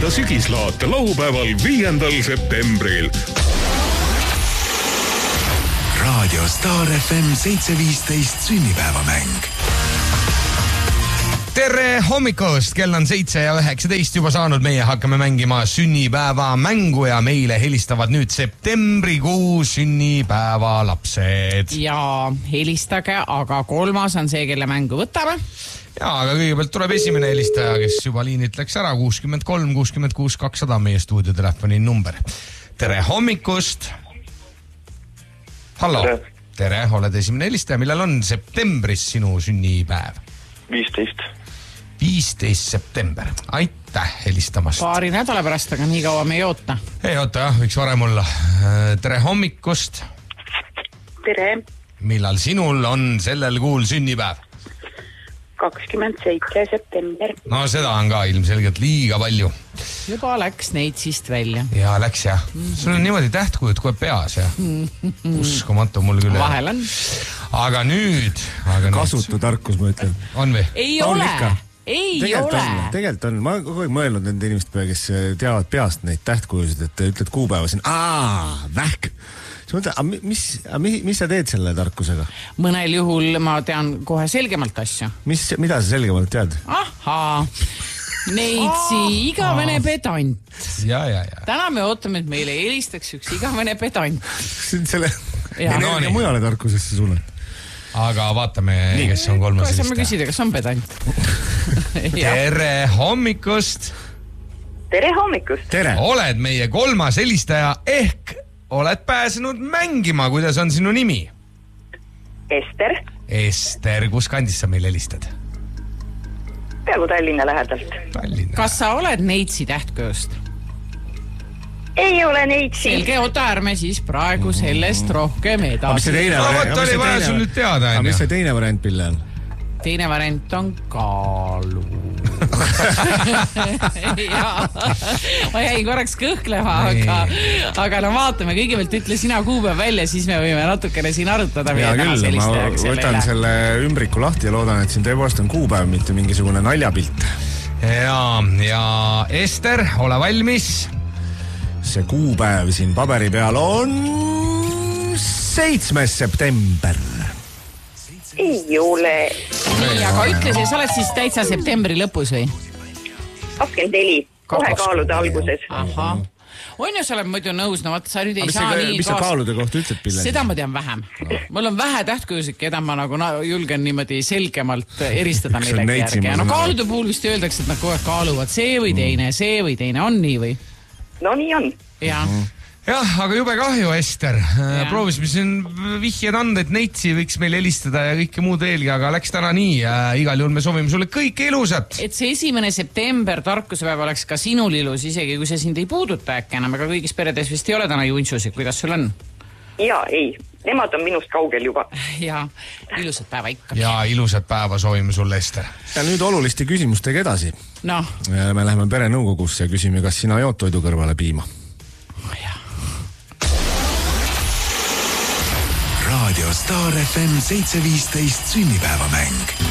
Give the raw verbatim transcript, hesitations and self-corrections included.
tumeda sügislaate laupäeval viiendal septembril. Raadio Star F M seitse viisteist sünnipäevamäng. Tere hommikust, kell on seitse ja üheksateist juba saanud, meie hakkame mängima sünnipäeva mängu ja meile helistavad nüüd septembrikuu sünnipäeva lapsed. Ja helistage, aga kolmas on see, kelle mängu võtame. Ja, aga kõigepealt tuleb esimene helistaja, kes juba liinilt läks ära, kuuskümmend kolm kuuskümmend kuus kakssada meie stuudiotelefoni number. Tere hommikust. Hallo. Tere. Tere, oled esimene helistaja, millal on septembris sinu sünnipäev? viisteist. viisteist september. Aitäh helistamast. Paari nädala pärast, aga nii kaua me ei oota. Ei oota, jah, võiks varem olla. Tere hommikust. Tere. Millal sinul on sellel kuul sünnipäev? kakskümmend seitse september. No seda on ka ilmselgelt liiga palju. Juba läks neitsist välja. Ja läks jah. Sul on niimoodi tähtkujud kohe peas ja uskumatu mul küll. Vahel on. Aga nüüd... Aga Kasutu nüüd... tarkus, ma ütlen. On või? Ei on ole. Ikka. Ei tegelikult ole. On, tegelikult on. Ma kogu aeg mõelnud nende inimeste peale, kes teavad peast neid tähtkujusid, et ütled kuupäeva siin. Aa, vähk. Mis, mis, mis sa teed selle tarkusega? Mõnel juhul ma tean kohe selgemalt asju. Mis, mida sa selgemalt tead? Ahaa, neitsi igavene pedant. Ja, ja, ja. Täna me ootame, et meile helistaks üks igavene pedant. Selle energia mujale tarkusesse suunad. Aga vaatame, Nii. kes on kolmas helistaja. Saame küsida, kas on pedant. Tere hommikust. Tere hommikust. Tere. Oled meie kolmas helistaja ehk oled pääsenud mängima, kuidas on sinu nimi? Ester. Ester, kus kandis sa meil helistad? Peaaegu Tallinna lähedalt. Tallinna. Kas sa oled neitsi tähtkujust? Ei ole neitsi. Selge, oota, ärme siis praegu sellest rohkem edasi. Aga mis see teine variant? Oli vaja sul nüüd teada. Aga mis see teine variant, Pille on? Teine variant on kaalu. Ma jäin korraks kõhklema, aga, aga no vaatame, kõigepealt ütle sina kuupäev välja, siis me võime natukene siin arutada. Ja küll, ma võtan selle ümbriku lahti ja loodan, et siin tõepoolest on kuupäev, mitte mingisugune naljapilt. Ja, ja Ester, ole valmis. See kuupäev siin paberi peal on seitsmes september. Ei ole. Nii, aga ütle see, sa oled siis täitsa septembri lõpus või? kakskümmend neli. Kohe kaalude alguses. Aha. On ju, sa oled muidu nõus, no vaata, sa nüüd ei mis saa see, nii... Mis sa kaalude kohta ütled, Pille? Seda ma tean vähem. Mul on vähe tähtkujusid, keda ma nagu na, julgen niimoodi selgemalt eristada millegi järgi. Ja no kaalude puhul vist öeldakse, et nad kogu aeg kaaluvad see või teine, see või teine on nii või? No nii on. Ja. Jah, aga jube kahju, Ester. Proovisime siin vihjed anda, et neitsi võiks meil helistada ja kõike muud veelgi, aga läks täna nii. Igal juhul me soovime sulle kõik ilusat. Et see esimene september tarkusepäev oleks ka sinul ilus, isegi kui see sind ei puuduta äkki enam, aga kõigis peredes vist ei ole täna juntsusid. Kuidas sul on? Ja, ei. Nemad on minust kaugel juba. Ja, ilusat päeva ikka. Ja ilusat päeva soovime sulle, Ester. Ja nüüd oluliste küsimustega edasi. No. Me läheme perenõukogusse ja küsime, kas sina jood toidu kõrvale piima? Oh, jah. Raadio Star F M seitse viisteist sünnipäevamäng.